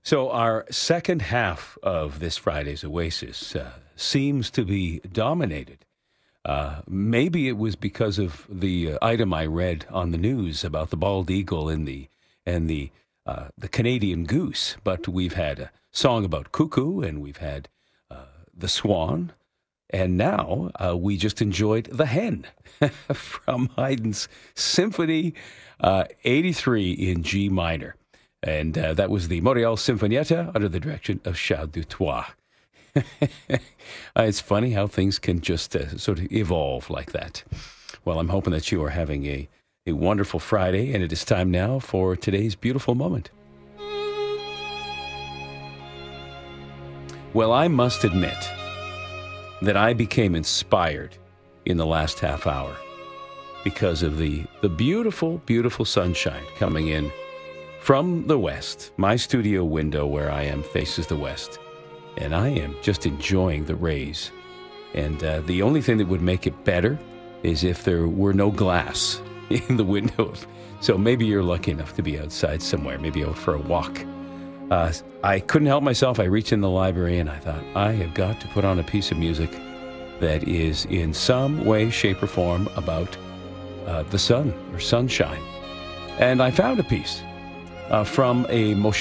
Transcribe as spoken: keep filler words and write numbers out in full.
So our second half of this Friday's Oasis uh, seems to be dominated. Uh, maybe it was because of the uh, item I read on the news about the bald eagle and the and the uh, the Canadian goose. But we've had a song about cuckoo, and we've had uh, the swan, and now uh, we just enjoyed the hen from Haydn's Symphony uh, eighty-three in G minor. And uh, that was the Montreal Sinfonietta under the direction of Charles Dutoit. uh, it's funny how things can just uh, sort of evolve like that. Well, I'm hoping that you are having a, a wonderful Friday, and it is time now for today's beautiful moment. Well, I must admit that I became inspired in the last half hour because of the, the beautiful, beautiful sunshine coming in from the west. My studio window where I am faces the west, and I am just enjoying the rays. And uh, the only thing that would make it better is if there were no glass in the window. So maybe you're lucky enough to be outside somewhere, maybe out for a walk. Uh, I couldn't help myself. I reached in the library and I thought, I have got to put on a piece of music that is in some way, shape, or form about uh, the sun or sunshine. And I found a piece. Uh, from a Moshe